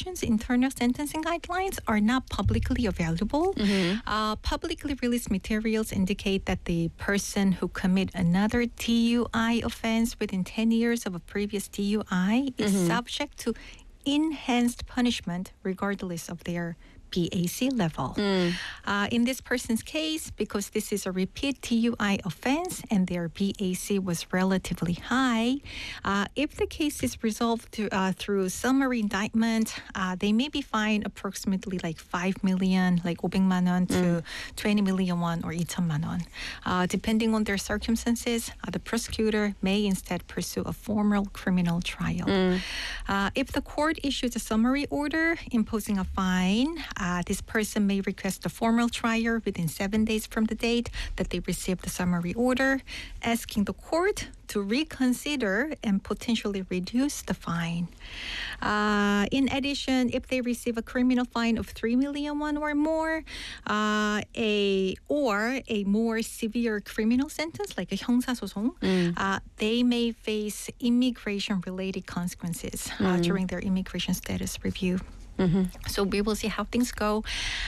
Administration's internal sentencing guidelines are not publicly available. Publicly released materials indicate that the person who commit another DUI offense within 10 years of a previous DUI is subject to enhanced punishment regardless of their BAC level. In this person's case, because this is a repeat DUI offense and their BAC was relatively high, if the case is resolved through summary indictment, they may be fined approximately like 5 million, like 500만 원 to 20 million won or 2천만 원. Depending on their circumstances, the prosecutor may instead pursue a formal criminal trial. If the court issues a summary order imposing a fine, this person may request a formal trial within 7 days from the date that they received the summary order, asking the court to reconsider and potentially reduce the fine. In addition, if they receive a criminal fine of 3 million won or more, a more severe criminal sentence, like a 형사소송, they may face immigration-related consequences during their immigration status review. So we will see how things go.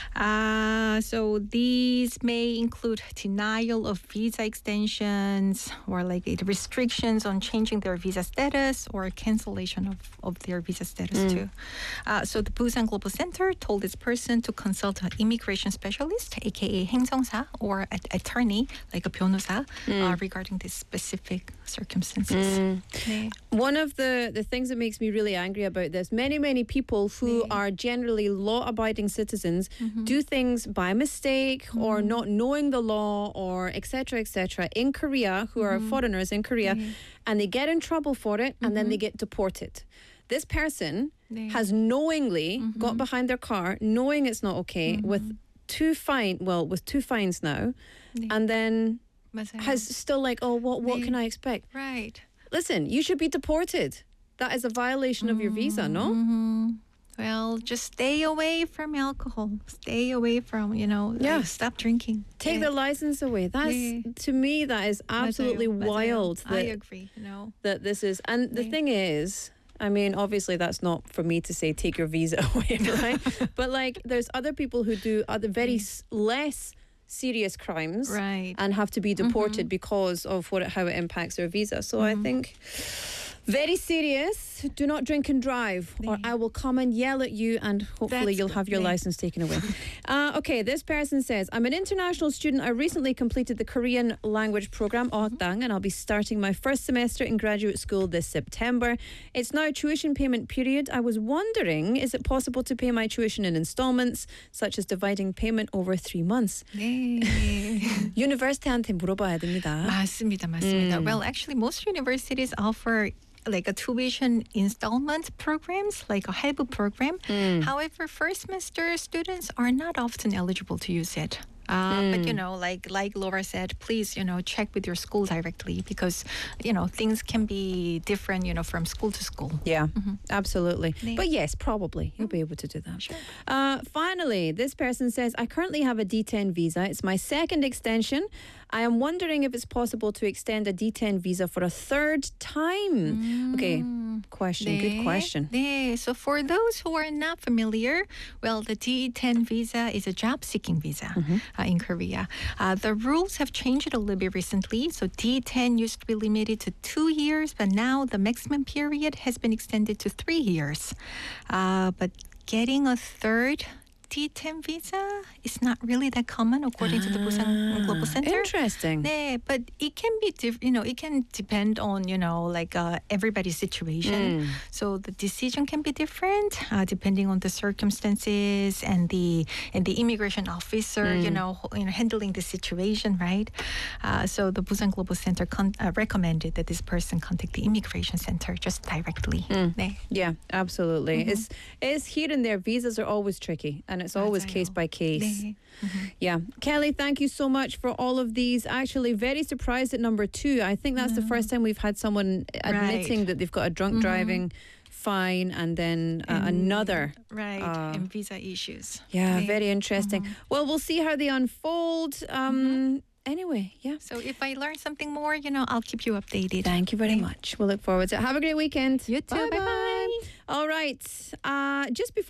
So these may include denial of visa extensions or like restrictions on changing their visa status or cancellation of their visa status too. So the Busan Global Center told this person to consult an immigration specialist, aka 행정사, or an attorney, like a 변호사, regarding these specific circumstances. One of the things that makes me really angry about this, many people who are generally law-abiding citizens do things by mistake or not knowing the law or etc. in Korea, who are foreigners in Korea, and they get in trouble for it and then they get deported. This person has knowingly got behind their car, knowing it's not okay, with two fines now, and then has still like, oh, what can I expect? Right. Listen, you should be deported. That is a violation of your visa, no? Well, just stay away from alcohol. Stay away from, stop drinking. Take the license away. That's to me, that is absolutely wild. I agree. That this is, and the thing is, I mean, obviously that's not for me to say take your visa away, right? But like, there's other people who do other very less serious crimes, right, and have to be deported because of how it impacts their visa. So I think very serious. Do not drink and drive, or I will come and yell at you, and hopefully you'll have your license taken away. Okay, this person says, I'm an international student. I recently completed the Korean language program, and I'll be starting my first semester in graduate school this September. It's now tuition payment period. I was wondering, is it possible to pay my tuition in installments, such as dividing payment over 3 months? University한테 물어봐야 됩니다. 맞습니다. Well, actually, most universities offer like a tuition installment programs, like a hal부 program. However, first semester students are not often eligible to use it. But, like Laura said, please, check with your school directly because, things can be different, from school to school. Yeah, absolutely. But yes, probably you'll be able to do that. Sure. Finally, this person says, I currently have a D10 visa. It's my second extension. I am wondering if it's possible to extend a D10 visa for a third time. Okay, question. Good question. So for those who are not familiar, well, the D10 visa is a job-seeking visa in Korea. The rules have changed a little bit recently. So D10 used to be limited to 2 years, but now the maximum period has been extended to 3 years. But getting a third D10 visa is not really that common according to the Busan Global Center. Interesting. 네, but it can be it can depend on everybody's situation. So the decision can be different depending on the circumstances and the immigration officer handling the situation, right? So the Busan Global Center recommended that this person contact the immigration center just directly. 네. Yeah, absolutely. It's here and there. Visas are always tricky, and it's always case by case. Yeah. Kelly, thank you so much for all of these. Actually, very surprised at number 2. I think that's the first time we've had someone admitting that they've got a drunk driving fine and then another. Right, and visa issues. Yeah, very interesting. Well, we'll see how they unfold. Anyway, yeah. So if I learn something more, I'll keep you updated. Thank you very much. We'll look forward to it. Have a great weekend. You too. Bye-bye. All right. Just before